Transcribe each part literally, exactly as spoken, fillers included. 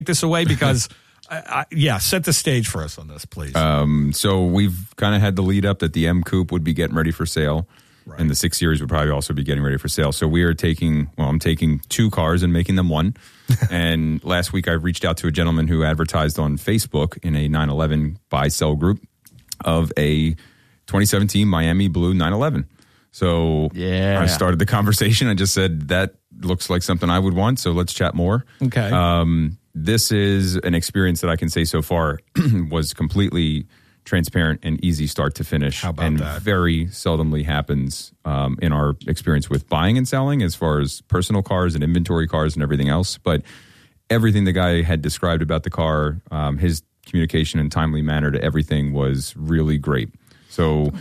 this away because, I, I, yeah, set the stage for us on this, please. Um, so we've kind of had the lead up that the M Coupe would be getting ready for sale. Right. And the six Series would probably also be getting ready for sale. So we are taking, well, I'm taking two cars and making them one. And last week I reached out to a gentleman who advertised on Facebook in a nine eleven buy-sell group of a twenty seventeen Miami Blue nine eleven. So yeah. I started the conversation. I just said, that looks like something I would want, so let's chat more. Okay. Um, this is an experience that I can say so far was completely transparent and easy start to finish. How about and that? Very seldomly happens um, in our experience with buying and selling as far as personal cars and inventory cars and everything else. But everything the guy had described about the car, um, his communication and timely manner to everything was really great. So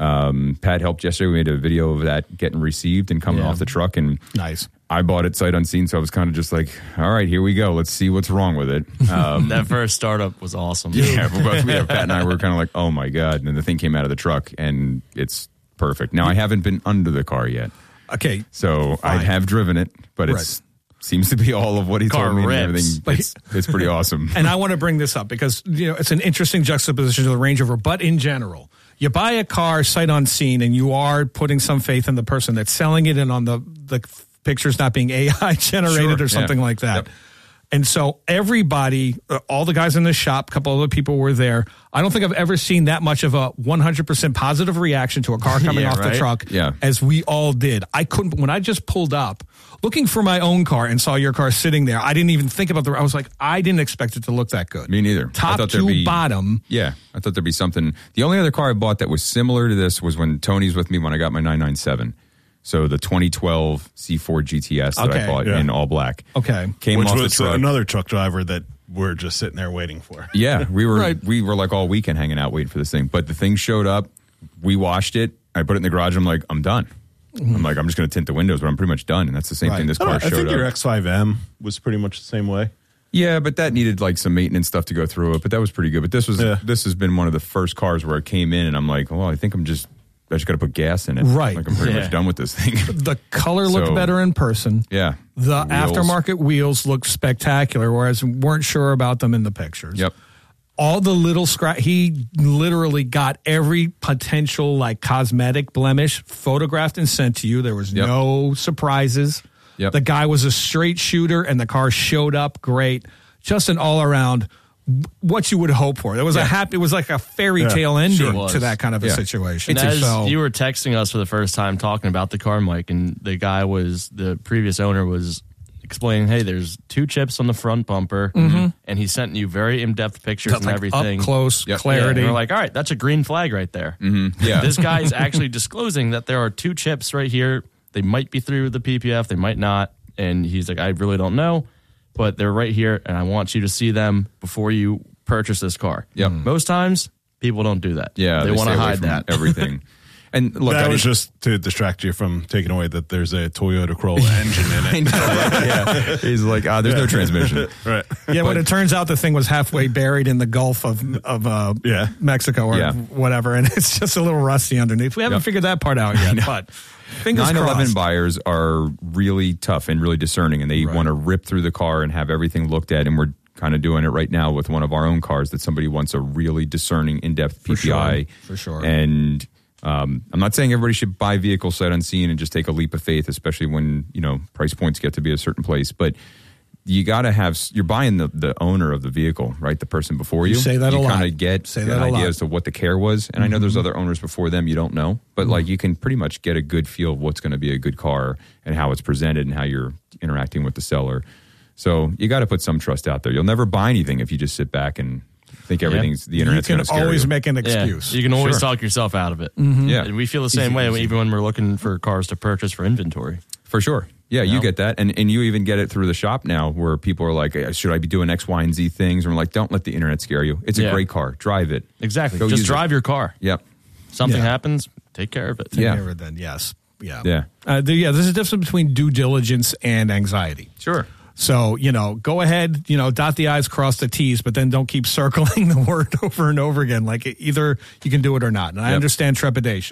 um, Pat helped yesterday. We made a video of that getting received and coming yeah. off the truck. And nice. I bought it sight unseen, so I was kind of just like, all right, here we go. Let's see what's wrong with it. Um, that first startup was awesome. Yeah, both me and Pat and I were kind of like, oh my God. And then the thing came out of the truck, and it's perfect. Now, I haven't been under the car yet. Okay. So fine. I have driven it, but Right. it's seems to be all of what he Car told me rips. and everything. But It's, it's pretty awesome. And I want to bring this up because, you know, it's an interesting juxtaposition to the Range Rover, but in general, you buy a car sight unseen and you are putting some faith in the person that's selling it and on the, the pictures not being A I generated Sure, or something yeah. like that. Yep. And so everybody, uh, all the guys in the shop, a couple other people were there. I don't think I've ever seen that much of a one hundred percent positive reaction to a car coming Yeah, off right? the truck Yeah. as we all did. I couldn't, when I just pulled up looking for my own car and saw your car sitting there, I didn't even think about the, I was like, I didn't expect it to look that good. Me neither. I Top thought there'd to be- bottom. Yeah, I thought there'd be something. The only other car I bought that was similar to this was when Tony's with me when I got my nine ninety-seven. So the twenty twelve C four G T S that Okay, I bought yeah. in all black. Okay. Came Which off was the truck. another truck driver that we're just sitting there waiting for. Yeah, we were Right. we were like all weekend hanging out waiting for this thing. But the thing showed up, we washed it, I put it in the garage, I'm like, I'm done. I'm like, I'm just going to tint the windows, but I'm pretty much done. And that's the same Right. thing this I, don't car know, I showed think up. your X five M was pretty much the same way. Yeah, but that needed like some maintenance stuff to go through it. But that was pretty good. But this was Yeah. this has been one of the first cars where I came in and I'm like, well, I think I'm just I just got to put gas in it. Right. Like I'm pretty Yeah. much done with this thing. The color looked So- better in person. Yeah. The wheels. aftermarket wheels looked spectacular, whereas we weren't sure about them in the pictures. Yep. All the little scratch, he literally got every potential like cosmetic blemish photographed and sent to you. There was Yep. no surprises. Yep. The guy was a straight shooter and the car showed up great. Just an all around what you would hope for. There was Yeah. a happy, it was like a fairy Yeah, tale ending sure was. to that kind of a Yeah. situation. And as So- you were texting us for the first time talking about the car, Mike, and the guy was, the previous owner was explaining, hey, there's two chips on the front bumper, and he sent you very in-depth pictures and like everything. up close, Yep. clarity. Yeah, and we're like, all right, that's a green flag right there. Mm-hmm. Yeah. This guy's actually disclosing that there are two chips right here. They might be through the P P F, they might not. And he's like, I really don't know, but they're right here, and I want you to see them before you purchase this car. Yep. Most times, people don't do that. Yeah, they, want stay to away hide from that. everything. And look, that I was didn't- just to distract you from taking away that there's a Toyota Corolla engine in I it. know, right? Yeah, he's like, ah, there's no transmission. Right. Yeah, when it turns out the thing was halfway buried in the Gulf of of uh, Yeah. Mexico or Yeah. whatever, and it's just a little rusty underneath. We haven't Yep. figured that part out yet, but fingers nine eleven crossed. buyers are really tough and really discerning, and they Right. want to rip through the car and have everything looked at. And we're kind of doing it right now with one of our own cars that somebody wants a really discerning, in-depth P P I. For sure. And um, I'm not saying everybody should buy vehicles sight unseen and just take a leap of faith, especially when, you know, price points get to be a certain place. But you got to have, you're buying the, the owner of the vehicle, right? The person before you. You say that you a lot. kind of get Say an that a idea lot. as to what the care was. And I know there's other owners before them you don't know, but like you can pretty much get a good feel of what's going to be a good car and how it's presented and how you're interacting with the seller. So you got to put some trust out there. You'll never buy anything if you just sit back and think everything's the You internet's can going to scare always you. make an Yeah, excuse. you can always Sure. talk yourself out of it. Yeah. And we feel the same Easy, way easy. even when we're looking for cars to purchase for inventory. For sure. Yeah, you know? get that. And and you even get it through the shop now where people are like, should I be doing X, Y, and Z things? And we're like, don't let the internet scare you. It's a Yeah. great car. Drive it. Exactly. Go Just use drive it. your car. Yep. Something Yeah. happens, take care of it. Take Yeah. care of it then, yes. Yeah. Yeah. Uh, the, yeah, there's a difference between due diligence and anxiety. Sure. So, you know, go ahead, you know, dot the I's, cross the T's, but then don't keep circling the word over and over again. Like either you can do it or not. And I Yep. understand trepidation.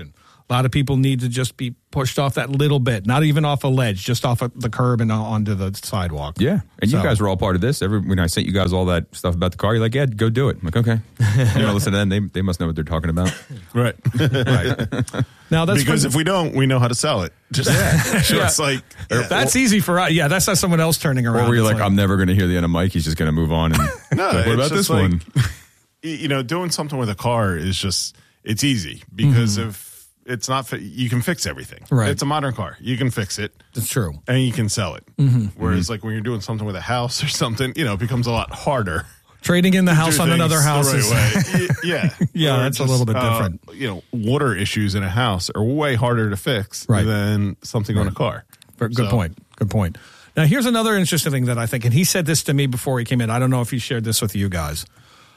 A lot of people need to just be pushed off that little bit, not even off a ledge, just off of the curb and onto the sidewalk. Yeah, and So- you guys were all part of this. Every when I sent you guys all that stuff about the car, you're like, "Yeah, go do it." I'm like, "Okay." You know, listen to them. They they must know what they're talking about. Right. Now that's Because for- if we don't, we know how to sell it. Just so it's like yeah. that's easy for us. Yeah, that's not someone else turning around. Or were you It's like, "I'm never going to hear the end of Mike. He's just going to move on." And No, like, what it's about just this like, one? You know, doing something with a car is just it's easy because Mm-hmm. if it's not, fi- you can fix everything. Right. It's a modern car. You can fix it. It's true. And you can sell it. Mm-hmm. Whereas, like when you're doing something with a house or something, you know, it becomes a lot harder. Trading in the to house do on things another house the is right way. Y- yeah, Yeah, Or that's a little bit different. You know, water issues in a house are way harder to fix Right. than something on a car. Good So- point. Good point. Now, here's another interesting thing that I think, and he said this to me before he came in. I don't know if he shared this with you guys.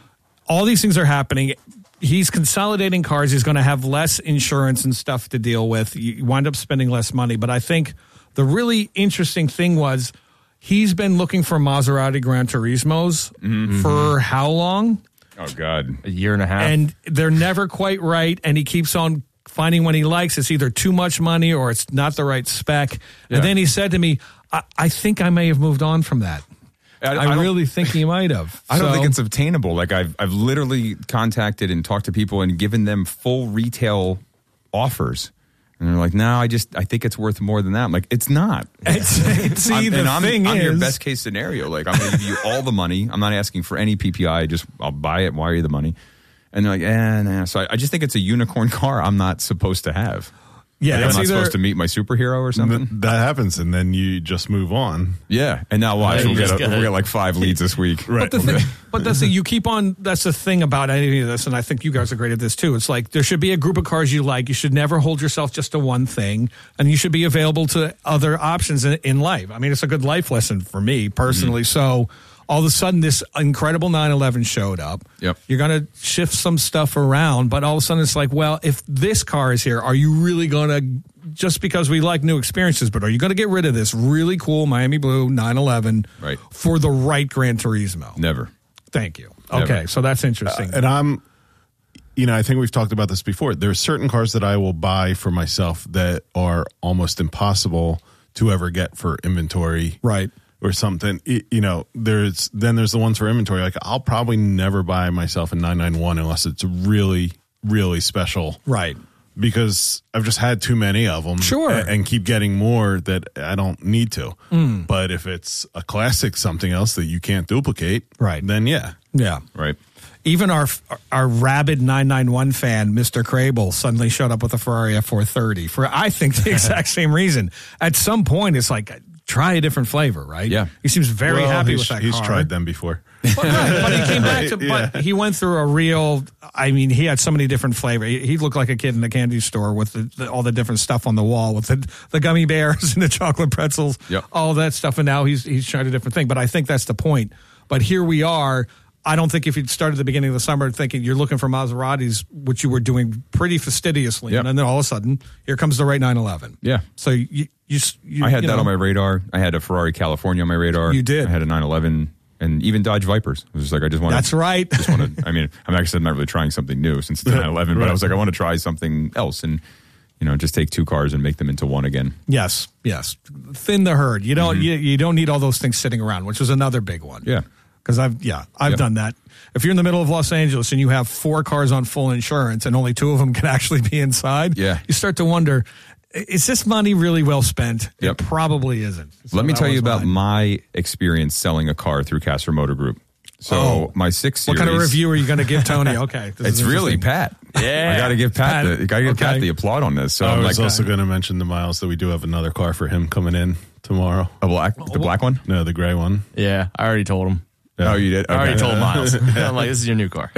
All these things are happening. He's consolidating cars. He's going to have less insurance and stuff to deal with. You wind up spending less money. But I think the really interesting thing was he's been looking for Maserati Gran Turismos Mm-hmm. for how long? Oh God, A year and a half. And they're never quite right. And he keeps on finding one he likes. It's either too much money or it's not the right spec. Yeah. And then he said to me, I, I think I may have moved on from that. I, I, I don't- really think he might have. I don't So- think it's obtainable. Like I've I've literally contacted and talked to people and given them full retail offers, and they're like, "No, I just I think it's worth more than that." I'm like, "It's not." It's, it's, see, I'm, the and I'm, thing I'm is, your best case scenario. Like I'm going to give you all the money. I'm not asking for any P P I. Just I'll buy it, wire you the money. And they're like, eh, nah. So I, I just think it's a unicorn car I'm not supposed to have. yeah, Like, I'm it's not either, supposed to meet my superhero or something. Th- that happens, and then you just move on. Yeah, and now watch, Right, we'll you get, just a, gotta- we'll get like five leads this week. But the thing, but that's the, you keep on. That's the thing about any of this, and I think you guys are great at this too. It's like there should be a group of cars you like. You should never hold yourself just to one thing, and you should be available to other options in, in life. I mean, it's a good life lesson for me personally. So all of a sudden, this incredible nine eleven showed up. Yep. You're going to shift some stuff around, but all of a sudden, it's like, well, if this car is here, are you really going to? Just because we like new experiences, but are you going to get rid of this really cool Miami Blue nine eleven Right. for the right Gran Turismo? Never. Thank you. Never. Okay, so that's interesting. And I'm, you know, I think we've talked about this before. There are certain cars that I will buy for myself that are almost impossible to ever get for inventory. Right. Or something. It- you know, there's then there's the ones for inventory. Like I'll probably never buy myself a nine ninety-one unless it's really, really special. Right. Because I've just had too many of them. Sure. a- And keep getting more that I don't need to. But if it's a classic something else that you can't duplicate, Right. then yeah. Yeah. Right. Even our our rabid nine ninety-one fan, Mister Crable, suddenly showed up with a Ferrari F four thirty for, I think, the exact same reason. At some point, it's like, try a different flavor, right? Yeah. He seems very Well, happy he's, with that he's car. tried them before. But, right, but he came back to, Yeah. but he went through a real, I mean, he had so many different flavors. He, he looked like a kid in a candy store with the, the, all the different stuff on the wall with the, the gummy bears and the chocolate pretzels, Yep. all that stuff. And now he's, he's tried a different thing. But I think that's the point. But here we are. I don't think if you'd started at the beginning of the summer thinking you're looking for Maseratis, which you were doing pretty fastidiously, Yep. and then all of a sudden, here comes the right nine eleven. Yeah. So you, you, you I had you that know, on my radar. I had a Ferrari California on my radar. You did. I had a nine eleven and even Dodge Vipers. It was just like, I just want That's right. just want to, I mean, I'm actually not really trying something new since it's a nine eleven, but I was like, I want to try something else and, you know, just take two cars and make them into one again. Yes, yes. Thin the herd. You don't you, you don't need all those things sitting around, which was another big one. Yeah. Because I've yeah, I've Yeah. done that. If you're in the middle of Los Angeles and you have four cars on full insurance and only two of them can actually be inside, Yeah. you start to wonder, is this money really well spent? Yep. It probably isn't. So Let me that tell you was about mine. my experience selling a car through Castro Motor Group. So Oh. my six What series. kind of review are you going to give Tony? Okay. this It's is really interesting. Pat. Yeah. I got to give Pat, Pat. the, got to give Okay. Pat the applaud on this. So I I'm was like, also going to mention to Miles that we do have another car for him coming in tomorrow. a black, the black one. No, the gray one. Yeah, I already told him. Oh, you did. I already Okay. told Miles. I'm like, this is your new car.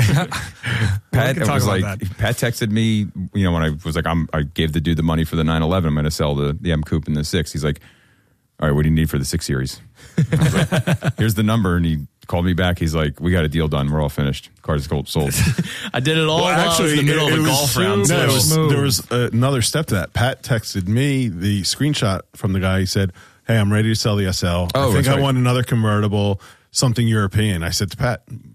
Pat can talk was about like, that. Pat texted me, you know, when I was like, I'm, I gave the dude the money for the nine eleven. I'm going to sell the, the M Coupe and the six. He's like, all right, what do you need for the six series? I was like, here's the number. And he called me back. He's like, we got a deal done. We're all finished. Car's sold. I did it all while I was in the middle it- of it a was golf round. No, too. it was- Smooth. there was another step to that. Pat texted me the screenshot from the guy. He said, hey, I'm ready to sell the S L. Oh, I think that's I right. want another convertible, something European. I said to Pat,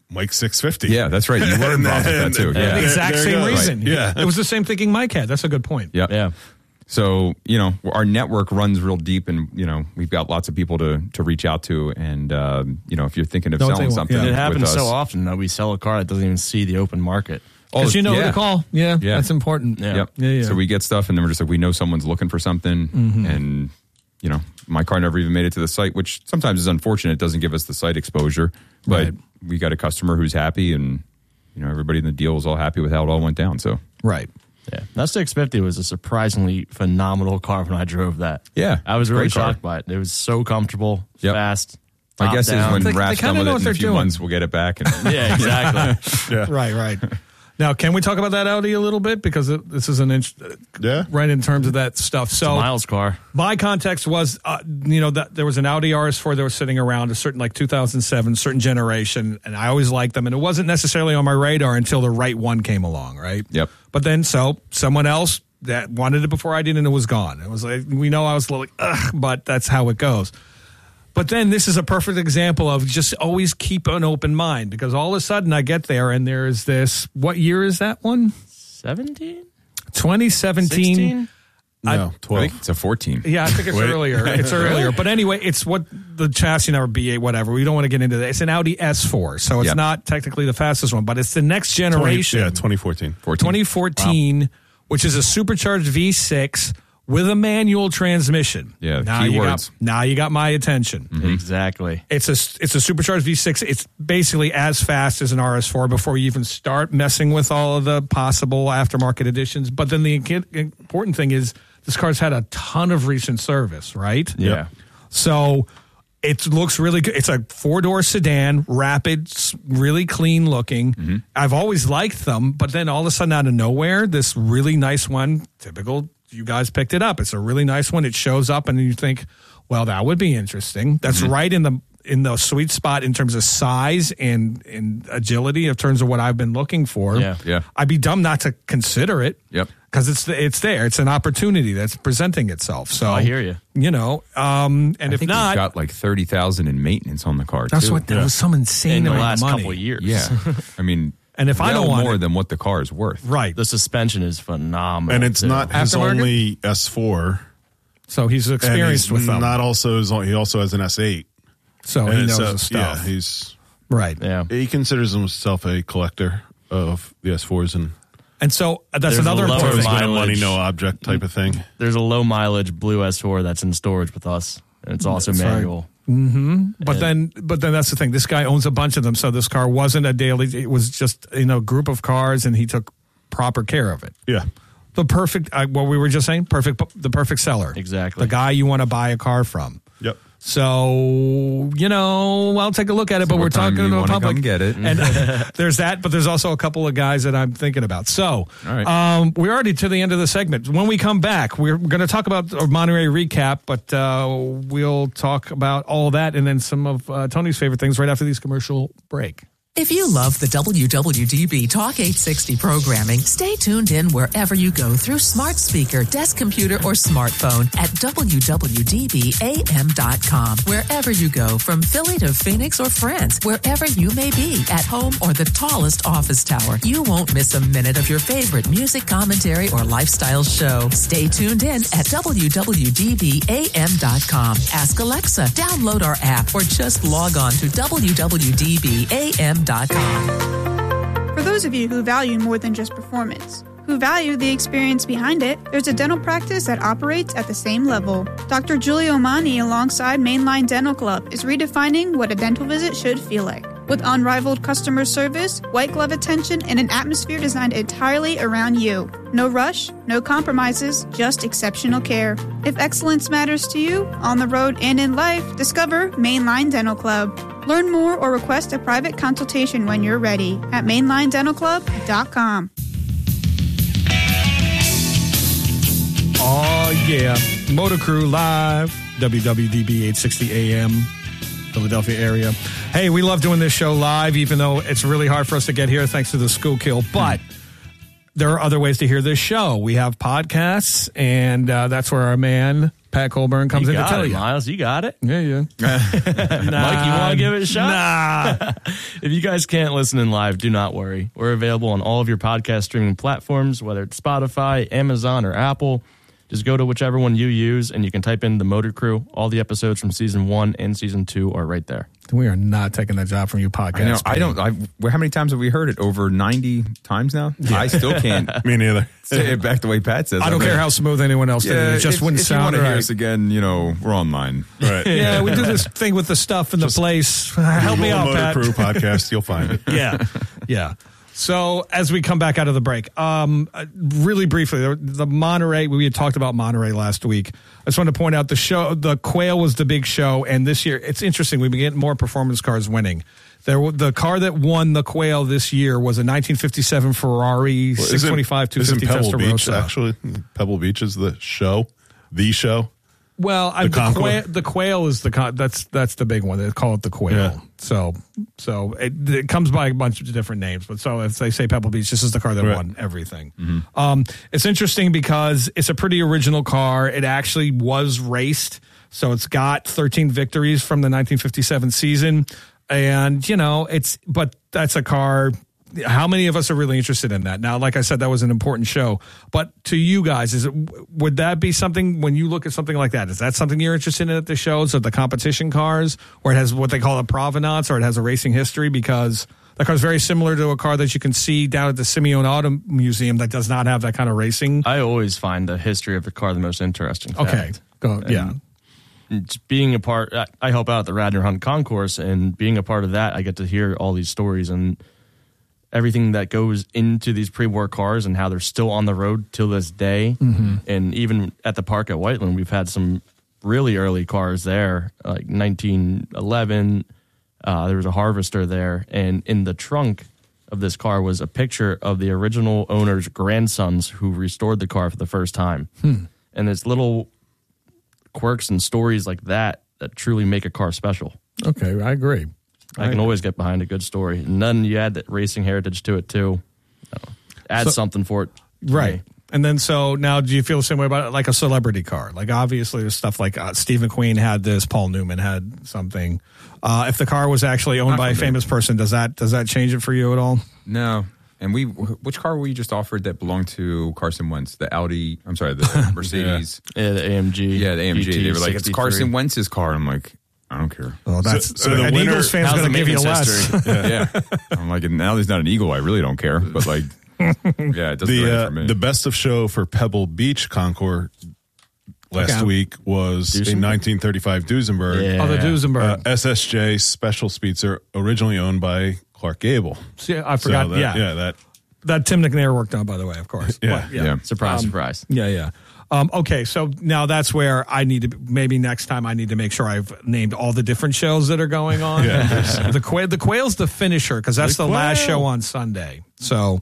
Mike six fifty. Yeah, that's right. You were involved with that too. The Yeah. exact There you same go. reason. Right. Yeah. It was the same thinking Mike had. That's a good point. Yep. Yeah. So, you know, our network runs real deep, and, you know, we've got lots of people to, to reach out to. And, um, you know, if you're thinking of Don't selling they- something, yeah. It with happens us, so often that we sell a car that doesn't even see the open market. Because you know yeah. who to call. Yeah, Yeah. that's important. Yeah. Yep. Yeah, yeah. So we get stuff, and then we're just like, we know someone's looking for something, Mm-hmm. and, you know, my car never even made it to the site, which sometimes is unfortunate. It doesn't give us the site exposure, but Right. we got a customer who's happy, and, you know, everybody in the deal was all happy with how it all went down. So, Right. Yeah, that six fifty was a surprisingly phenomenal car when I drove that. Yeah, I was really great car. shocked by it. It was so comfortable, Yep. fast. my top guess down. is when They- they Raph's kinda done with know it what in they're a few doing. months, we'll get it back. And Yeah, exactly. Right, right. Now, can we talk about that Audi a little bit? Because it, this is an inch, Yeah. right in terms of that stuff. So, Miles car. my context was, uh, you know, that there was an Audi R S four that was sitting around, a certain like two thousand seven, certain generation, and I always liked them. And it wasn't necessarily on my radar until the right one came along, right? Yep. But then, so someone else that wanted it before I did, and it was gone. It was like, we know I was like, ugh, but that's how it goes. But then this is a perfect example of just always keep an open mind, because all of a sudden I get there and there is this, what year is that one? seventeen? twenty seventeen. sixteen? No, I twelve. think it's a fourteen. Yeah, I think it's Wait. earlier. It's earlier. But anyway, it's what the chassis number B eight, whatever. We don't want to get into that. It's an Audi S four, so it's Yep. not technically the fastest one, but it's the next twenty, generation. yeah, twenty fourteen. fourteen. twenty fourteen, which is a supercharged V six with a manual transmission. Yeah, now you got, keywords. now you got my attention. Exactly. It's a it's a supercharged V six. It's basically as fast as an R S four before you even start messing with all of the possible aftermarket additions. But then the important thing is this car's had a ton of recent service, right? Yeah. So it looks really good. It's a four-door sedan, rapid, s- really clean looking. I've always liked them, but then all of a sudden out of nowhere, this really nice one, typical, you guys picked it up. It's a really nice one. It shows up and you think, well, that would be interesting. That's right in the in the sweet spot in terms of size and, and agility in terms of what I've been looking for. Yeah. Yeah. I'd be dumb not to consider it. Yep. Because it's it's there. It's an opportunity that's presenting itself. So Oh, I hear you. You know, um, and I if think not, we've got like thirty thousand in maintenance on the car. that's too. what that was some insane In the amount last of money. couple of years. Yeah. I mean, And if I well don't want more it- than what the car is worth. Right. The suspension is phenomenal. And it's too. not his Aftermarket? only S four. So he's And experienced he's with them. not also his own, he also has an S eight. so And he knows so, the stuff. Yeah, he's Right. Yeah. he considers himself a collector of the S fours and And so uh, that's There's a another lower important it's thing. been a money mileage. no object type of thing. There's a low mileage blue S four that's in storage with us. And it's also That's right. manual. But then, but then that's the thing. This guy owns a bunch of them, so this car wasn't a daily. It was just you know a group of cars, and he took proper care of it. Yeah. The perfect, uh, what we were just saying, perfect, the perfect seller. Exactly. The guy you want to buy a car from. Yep. So, you know, I'll take a look at it, but what we're time talking do you to the wanna public. come get it? And uh, there's that, but there's also a couple of guys that I'm thinking about. So, All right. um, we're already to the end of the segment. When we come back, we're going to talk about a Monterey recap, but uh, we'll talk about all that and then some of uh, Tony's favorite things right after these commercial break. If you love the W W D B Talk eight sixty programming, stay tuned in wherever you go through smart speaker, desk computer, or smartphone at W W D B A M dot com. Wherever you go, from Philly to Phoenix or France, wherever you may be, at home or the tallest office tower, you won't miss a minute of your favorite music, commentary, or lifestyle show. Stay tuned in at W W D B A M dot com. Ask Alexa, download our app, or just log on to W W D B A M dot com. For those of you who value more than just performance, who value the experience behind it, there's a dental practice that operates at the same level. Doctor Giulio Mani, alongside Mainline Dental Club, is redefining what a dental visit should feel like. With unrivaled customer service, white glove attention, and an atmosphere designed entirely around you. No rush, no compromises, just exceptional care. If excellence matters to you, on the road and in life, discover Mainline Dental Club. Learn more or request a private consultation when you're ready at mainline dental club dot com. Oh, yeah. Motor Crew Live, W W D B eight sixty A M, Philadelphia area. Hey, we love doing this show live, even though it's really hard for us to get here thanks to the school kill. But there are other ways to hear this show. We have podcasts, and uh, that's where our man Pat Colburn comes You in to got tell it, you. Miles. You got it. Yeah, yeah. Mike, you want to give it a shot? Nah. If you guys can't listen in live, do not worry. We're available on all of your podcast streaming platforms, whether it's Spotify, Amazon, or Apple. Just go to whichever one you use, and you can type in The Motor Crew. All the episodes from season one and season two are right there. We are not taking that job from you, podcast. I know. I don't. I, well, how many times have we heard it? Over ninety times now. I still can't Me neither. say it back the way Pat says. I don't mean, care how smooth anyone else did it. It just if, wouldn't if sound you want to right. hear us again, you know, we're online. Right. Yeah, we do this thing with the stuff in the place. Help me Google out, Motor Pat. Crew podcast. You'll find it. Yeah, yeah. So as we come back out of the break, um, uh, really briefly, the, the Monterey, we had talked about Monterey last week. I just wanted to point out the show, the Quail was the big show, and this year, it's interesting, we've been getting more performance cars winning. There, the car that won the Quail this year was a nineteen fifty-seven Ferrari Well, six twenty-five two fifty isn't Pebble Beach Testarossa. actually? Pebble Beach is the show, the show. Well, I, The the, Concours? quail, the Quail is the con- that's that's the big one. They call it the Quail. Yeah. So so it, it comes by a bunch of different names. But so if they say Pebble Beach, this is the car that Right. won everything. Um, it's interesting because it's a pretty original car. It actually was raced, so it's got thirteen victories from the nineteen fifty-seven season, and you know it's but that's a car. How many of us are really interested in that? Now, like I said, that was an important show. But to you guys, is it would that be something when you look at something like that? Is that something you're interested in at the shows of the competition cars, or it has what they call a provenance, or it has a racing history? Because that car is very similar to a car that you can see down at the Simeone Auto Museum that does not have that kind of racing. I always find the history of the car the most interesting. Okay, fact. go And yeah. Just being a part, I- I help out at the Radnor Hunt Concourse, and being a part of that, I get to hear all these stories and everything that goes into these pre-war cars and how they're still on the road till this day. Mm-hmm. And even at the park at Whiteland, we've had some really early cars there, like nineteen eleven. Uh, there was a Harvester there, and in the trunk of this car was a picture of the original owner's grandsons who restored the car for the first time. Hmm. And it's little quirks and stories like that that truly make a car special. Okay, I agree. I can always get behind a good story. And then you add that racing heritage to it too. Uh, add So- something for it. to Right. me. And then so now do you feel the same way about it? Like a celebrity car? Like obviously there's stuff like uh, Steve McQueen had this, Paul Newman had something. Uh, if the car was actually owned Not by a for me. famous person, does that does that change it for you at all? No. And we, which car were we just offered that belonged to Carson Wentz? The Audi, I'm sorry, the Mercedes. Yeah, the A M G. yeah. the A M G. G T They were like, it's sixty-three. Carson Wentz's car. I'm like, I don't care. Well, that's So- so, so the an winner- Eagles fan's How's going the to give you maintenance less. history? Yeah. I'm like, now there's not an Eagle. I really don't care. But like, yeah, it doesn't The matter uh, for me. the best of show for Pebble Beach Concours last Okay. week was a Duesenberg? nineteen thirty-five Duesenberg. Yeah. Oh, the Duesenberg. Uh, S S J Special Speedster, originally owned by Clark Gable. See, I forgot. So that, yeah. yeah, that That Tim McNair worked on, by the way, of course. Yeah. But, yeah. Surprise, Um, surprise. Yeah, yeah. Um, okay, so now that's where I need to maybe next time I need to make sure I've named all the different shows that are going on. Yeah. the quail, the quail's the finisher because that's the, The last Quail. show on Sunday. So,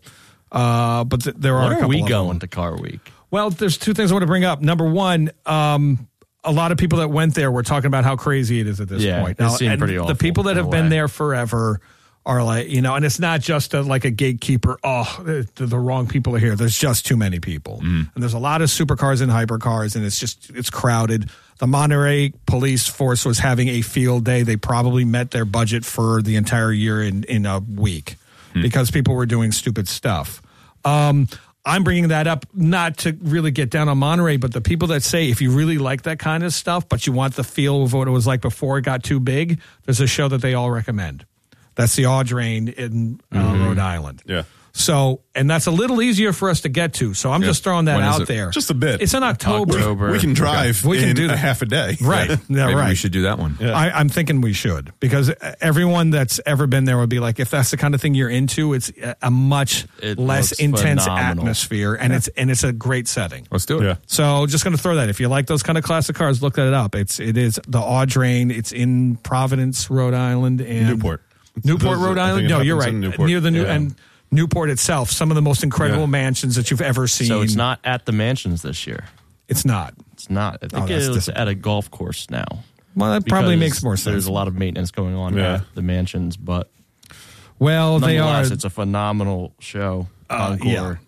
uh, but th- there are When a are couple we of going them. to Car Week? Well, there's two things I want to bring up. Number one, um, a lot of people that went there were talking about how crazy it is at this Yeah, point. it seemed and pretty the awful people that in a have been way. there forever are like, you know, and it's not just a, like a gatekeeper. Oh, the, the wrong people are here. There's just too many people, and there's a lot of supercars and hypercars, and it's just it's crowded. The Monterey police force was having a field day. They probably met their budget for the entire year in in a week because people were doing stupid stuff. Um, I'm bringing that up not to really get down on Monterey, but the people that say if you really like that kind of stuff, but you want the feel of what it was like before it got too big, there's a show that they all recommend. That's the Audrain in uh, Mm-hmm. Rhode Island. Yeah. So, and that's a little easier for us to get to. So I'm Yeah. just throwing that When is out it? there. Just a bit. It's in October. October. we can drive We can in do a that. half a day. Right. Yeah, Maybe right. we should do that one. I, I'm thinking we should because everyone that's ever been there would be like, if that's the kind of thing you're into, it's a, a much It less looks intense phenomenal. atmosphere, and it's and it's a great setting. Let's do it. Yeah. So just going to throw that. If you like those kind of classic cars, look that up. It's it is the Audrain. It's in Providence, Rhode Island, and Newport. Newport, Those- Rhode I think Island. it No, you're happens right. in Newport. Near the new Yeah. and Newport itself. Some of the most incredible Yeah. mansions that you've ever seen. So it's not at the mansions this year. It's not. It's not. I think Oh, that's it's disappointing. at a golf course now. Well, that probably Because makes more sense. There's a lot of maintenance going on Yeah. at the mansions, but Well, they are. nonetheless, it's a phenomenal show. Uh, Encore. yeah.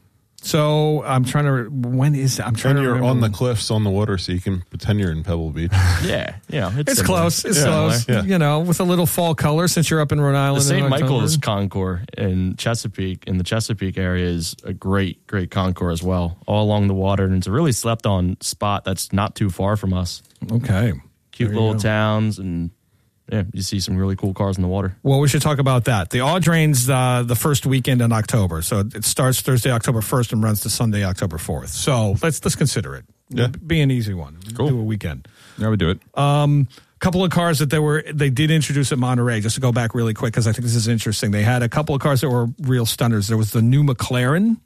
So I'm trying to. When is I'm trying And to you're remember. on the cliffs on the water, so you can pretend you're in Pebble Beach. Yeah, yeah, It's similar. close. It's Yeah. close. Yeah. You know, with a little fall color since you're up in Rhode The Island. in Saint October. Michael's Concours in Chesapeake, in the Chesapeake area, is a great, great concours as well, all along the water, and it's a really slept on spot that's not too far from us. Okay. Cute There you little go. towns, and yeah, you see some really cool cars in the water. Well, we should talk about that. The Audrain's uh, the first weekend in October, so it starts Thursday, October first, and runs to Sunday, October fourth. So let's let's consider it. Yeah. Be an easy one. Cool. Do a weekend. I would do it. A couple of cars that they were they did introduce at Monterey. Just to go back really quick because I think this is interesting. They had a couple of cars that were real stunners. There was the new McLaren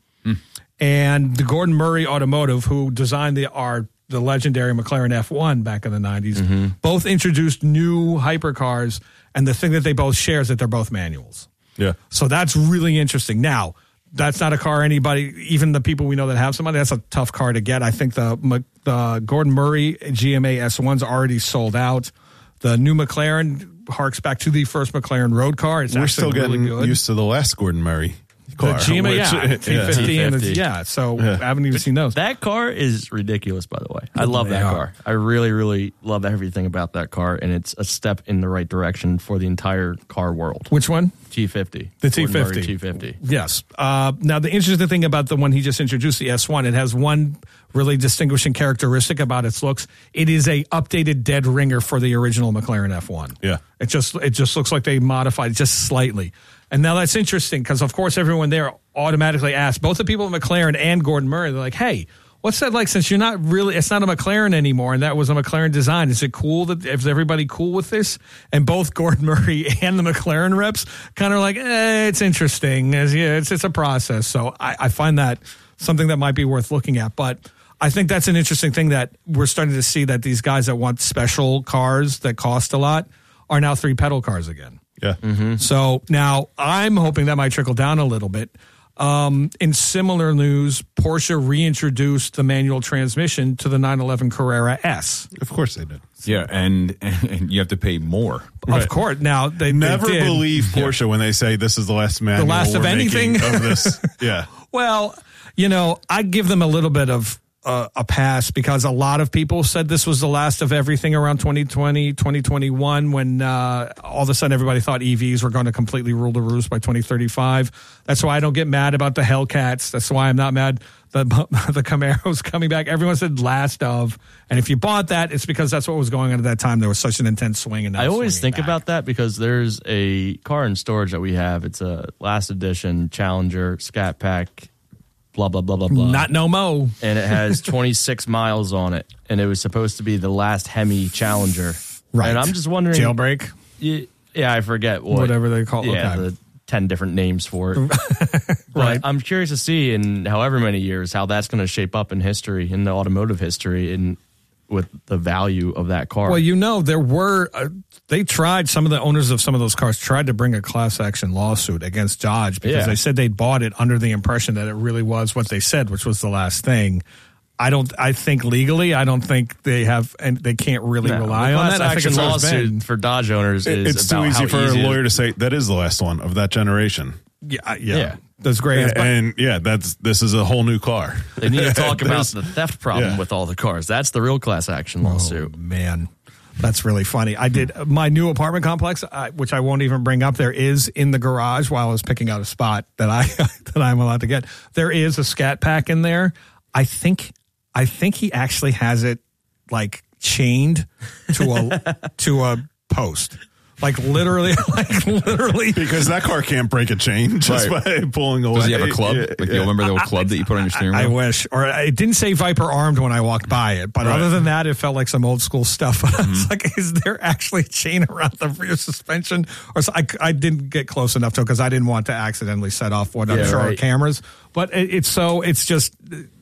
and the Gordon Murray Automotive, who designed the our the legendary McLaren F one back in the nineties. Both introduced new hypercars, and the thing that they both share is that they're both manuals. Yeah. So that's really interesting. Now, that's not a car anybody, even the people we know that have somebody, that's a tough car to get. I think the Mc- the Gordon Murray G M A S one's already sold out. The new McLaren harks back to the first McLaren road car. It's We're actually still getting really good. used to the last Gordon Murray the car. G M A, which- yeah, T fifty, and it's, T fifty. yeah. So I haven't even seen those. That car is ridiculous, by the way. I love They that are. car. I really, really love everything about that car, and it's a step in the right direction for the entire car world. Which one? T fifty. The T Gordon Murray fifty. T fifty. Yes. Uh, now, the interesting thing about the one he just introduced, the S one, it has one really distinguishing characteristic about its looks. It is a updated dead ringer for the original McLaren F one. Yeah. It just it just looks like they modified it just slightly. And now that's interesting because, of course, everyone there automatically asks, both the people at McLaren and Gordon Murray, they're like, hey, what's that like since you're not really, it's not a McLaren anymore and that was a McLaren design. Is it cool that, is everybody cool with this? And both Gordon Murray and the McLaren reps kind of like, eh, it's interesting. As yeah, it's, it's a process. So I, I find that something that might be worth looking at. But I think that's an interesting thing that we're starting to see that these guys that want special cars that cost a lot are now three pedal cars again. Yeah. So now I'm hoping that might trickle down a little bit. Um, in similar news, Porsche reintroduced the manual transmission to the nine eleven Carrera S. Of course they did. Yeah, and, and you have to pay more. Of course. Now, they Never they did. believe Porsche when they say this is the last manual last of we're anything? making of this. Yeah. Well, you know, I give them a little bit of uh, a pass because a lot of people said this was the last of everything around twenty twenty, twenty twenty-one when uh, all of a sudden everybody thought E Vs were going to completely rule the roost by twenty thirty-five. That's why I don't get mad about the Hellcats. That's why I'm not mad that the Camaro's coming back. Everyone said last of. And if you bought that, it's because that's what was going on at that time. There was such an intense swing. And I always swinging think back. about that because there's a car in storage that we have. It's a last edition Challenger Scat Pack, blah, blah, blah, blah, blah. Not no mo. And it has twenty-six miles on it. And it was supposed to be the last Hemi Challenger. Right. And I'm just wondering. Jailbreak. Yeah, yeah, I forget what. Whatever they call it. Yeah, Okay. the ten different names for it. But Right. I'm curious to see in however many years how that's going to shape up in history, in the automotive history, and with the value of that car. Well, you know, there were, uh, they tried, some of the owners of some of those cars tried to bring a class action lawsuit against Dodge because Yeah. they said they bought it under the impression that it really was what they said, which was the last thing. I don't, I think legally, I don't think they have, and they can't really No, rely the on class that. I think action it's always lawsuit been. for Dodge owners is It's too about easy how for a easy it lawyer is. to say that is the last one of that generation. Yeah, yeah. Yeah. That's great. And, But- and yeah, that's this is a whole new car. They need to talk about There's- the theft problem yeah. with all the cars. That's the real class action lawsuit. Oh, man, that's really funny. I did my new apartment complex, uh, which I won't even bring up. There is in the garage while I was picking out a spot that I that I'm allowed to get. There is a Scat Pack in there. I think I think he actually has it like chained to a to a post. Like literally, like literally. Because that car can't break a chain just Right. by pulling away. Does he have a club? Yeah, like, yeah. you remember the old club that you put on your steering wheel? I wish. Or it didn't say Viper armed when I walked by it. But Right. other than that, it felt like some old school stuff. But I was like, is there actually a chain around the rear suspension? Or so I, I didn't get close enough to it because I didn't want to accidentally set off what I'm Yeah, sure are right. cameras. But it, it's so, it's just,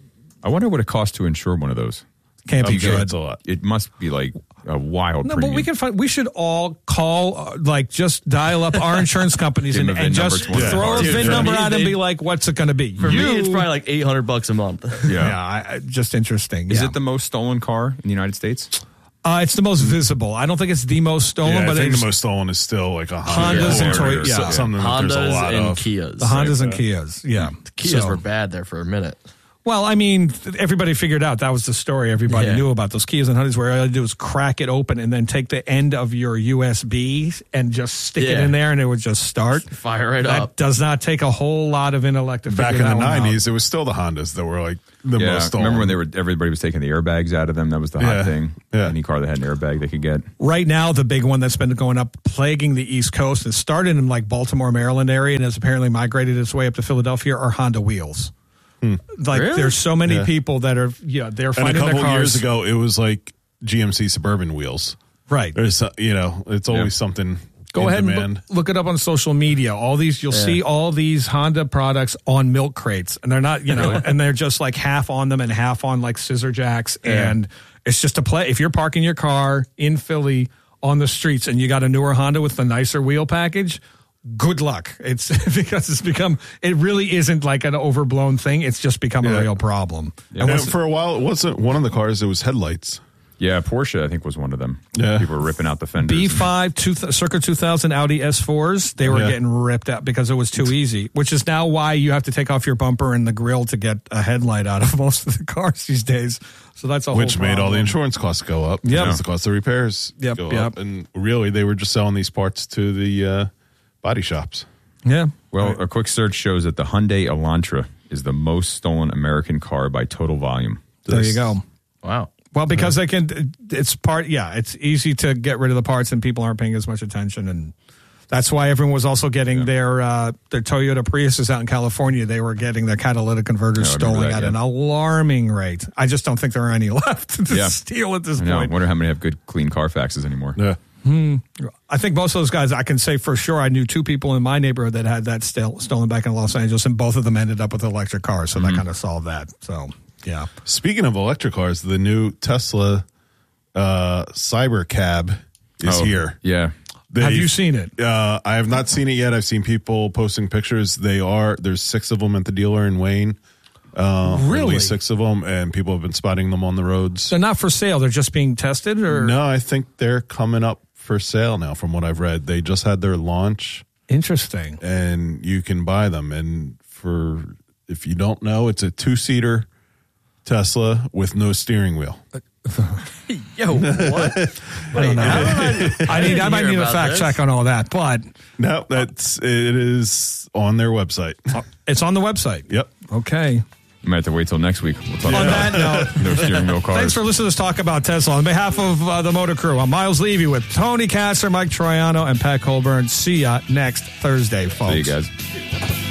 I wonder what it costs to insure one of those. can't be I'm sure good. it's a lot. It must be like a wild No, premium. but we can find. We should all call, uh, like, just dial up our insurance companies Give and, them a and VIN just number to one throw a of the VIN cars. number For me, out and they- be like, "What's it going to be?" For you, me, it's probably like eight hundred bucks a month. yeah. yeah, I, I- just interesting. Is Yeah. it the most stolen car in the United States? Uh, it's the most visible. I don't think it's the most stolen, Yeah, I but think it's the most stolen is still like a Honda Hondas and Accord or Toy- yeah. so- something that there's a Hondas lot and of. Kias. the Hondas and uh, Kias. Yeah, Kias So- were bad there for a minute. Well, I mean, th- everybody figured out that was the story. Everybody Yeah. knew about those Kias and Hondas where all you had to do was crack it open and then take the end of your U S B and just stick it Yeah. in there and it would just start. Fire it That up. does not take a whole lot of intellect to Back figure in the that one out. nineties, it was still the Hondas that were like the Yeah, most stolen. remember when they were everybody was taking the airbags out of them? That was the hot Yeah. thing. Yeah. Any car that had an airbag they could get. Right now, the big one that's been going up, plaguing the East Coast, and started in like Baltimore, Maryland area, and has apparently migrated its way up to Philadelphia, are Honda wheels. Like, Really? there's so many Yeah. people that are, yeah, they're And a finding their couple cars. years ago, it was like G M C Suburban wheels. Right. There's, uh, you know, it's always Yeah. something Go in ahead demand. and look, look it up on social media. All these, you'll see all these Honda products on milk crates, and they're not, you know, and they're just like half on them and half on like scissor jacks, and it's just a play. If you're parking your car in Philly on the streets and you got a newer Honda with the nicer wheel package, good luck. It's because it's become, it really isn't like an overblown thing. It's just become a Yeah. real problem. And for a while, it wasn't one of the cars. It was headlights. Yeah, Porsche I think was one of them. Yeah. People were ripping out the fenders. B and- five, two, circa two thousand Audi S fours, they were Yeah. getting ripped out because it was too easy, which is now why you have to take off your bumper and the grill to get a headlight out of most of the cars these days. So that's a Which whole made all the problem. insurance costs go up. Yep. Because the cost of repairs Yep, go yep. up. And really, they were just selling these parts to the uh, body shops. Yeah. Well, a quick search shows that the Hyundai Elantra is the most stolen American car by total volume. There you go. Wow. Well, because they can, it's part, yeah, it's easy to get rid of the parts and people aren't paying as much attention. And that's why everyone was also getting their uh, their Toyota Priuses out in California. They were getting their catalytic converters Yeah, I remember stolen that, at yeah. an alarming rate. I just don't think there are any left to Yeah. steal at this I know. I point. wonder how many have good, clean Carfaxes anymore. Yeah. I think most of those guys, I can say for sure, I knew two people in my neighborhood that had that stil- stolen back in Los Angeles, and both of them ended up with electric cars. So that kind of solved that. So, yeah. Speaking of electric cars, the new Tesla uh, Cybercab is Oh, here. Yeah. They- Have you seen it? Uh, I have not seen it yet. I've seen people posting pictures. They are there's six of them at the dealer in Wayne. Uh, Really? at least six of them, and people have been spotting them on the roads. They're not for sale. They're just being tested, or No, I think they're coming up for sale now. From what I've read, they just had their launch, interesting. and you can buy them. And for if you don't know, it's a two seater Tesla with no steering wheel. Yo, what? I don't know. I need. I might hear need a about fact this. check on all that, but No, that's it is on their website. it's on the website. Yep. Okay. You might have to wait till next week. We'll talk On about that note, no steering wheel cars. thanks for listening to us talk about Tesla. On behalf of uh, the Motor Crew, I'm Miles Levy with Tony Kasser, Mike Troiano, and Pat Colburn. See ya next Thursday, folks. See you guys.